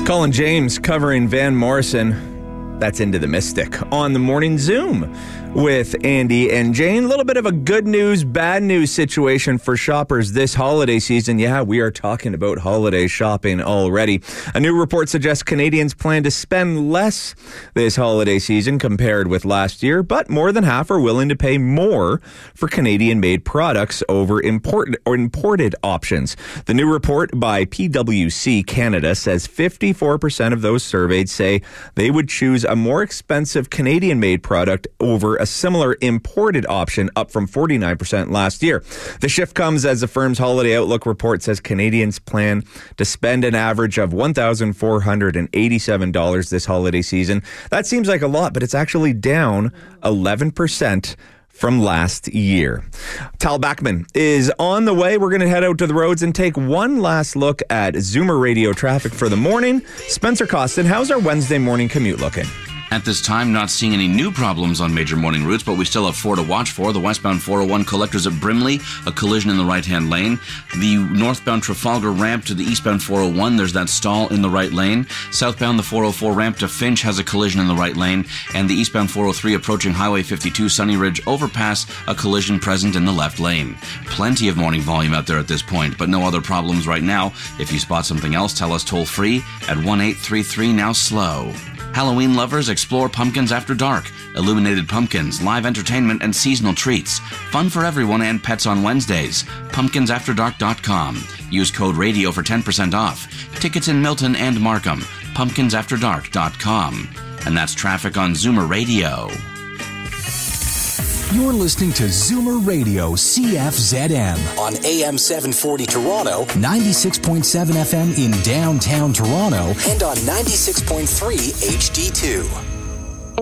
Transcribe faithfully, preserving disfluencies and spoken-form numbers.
Colin James covering Van Morrison. That's Into the Mystic on the Morning Zoom with Andy and Jane. A little bit of a good news, bad news situation for shoppers this holiday season. Yeah, we are talking about holiday shopping already. A new report suggests Canadians plan to spend less this holiday season compared with last year, but more than half are willing to pay more for Canadian-made products over imported or imported options. The new report by P W C Canada says fifty-four percent of those surveyed say they would choose a more expensive Canadian-made product over a similar imported option, up from forty-nine percent last year. The shift comes as the firm's Holiday Outlook report says Canadians plan to spend an average of one thousand four hundred eighty-seven dollars this holiday season. That seems like a lot, but it's actually down eleven percent from last year. Tal Bachman is on the way. We're going to head out to the roads and take one last look at Zoomer Radio traffic for the morning. Spencer Costin, how's our Wednesday morning commute looking? At this time, not seeing any new problems on major morning routes, but we still have four to watch for. The westbound four oh one collectors at Brimley, a collision in the right-hand lane. The northbound Trafalgar ramp to the eastbound four oh one, there's that stall in the right lane. Southbound, the four oh four ramp to Finch has a collision in the right lane. And the eastbound four oh three approaching Highway fifty-two Sunny Ridge overpass, a collision present in the left lane. Plenty of morning volume out there at this point, but no other problems right now. If you spot something else, tell us toll-free at one eight three three now slow. Halloween lovers explore Pumpkins After Dark. Illuminated pumpkins, live entertainment, and seasonal treats. Fun for everyone and pets on Wednesdays. pumpkins after dark dot com. Use code RADIO for ten percent off. Tickets in Milton and Markham. pumpkins after dark dot com. And that's traffic on Zoomer Radio. You're listening to Zoomer Radio C F Z M on A M seven forty Toronto, ninety-six point seven F M in downtown Toronto, and on ninety-six point three H D two.